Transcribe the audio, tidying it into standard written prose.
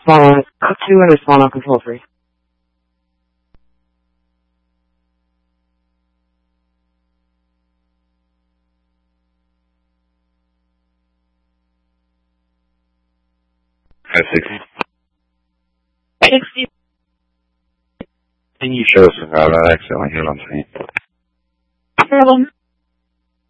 Small one, up 2 and a small not control 3. At 60. 60. Can you show us how that accidentally hit on scene? Problem.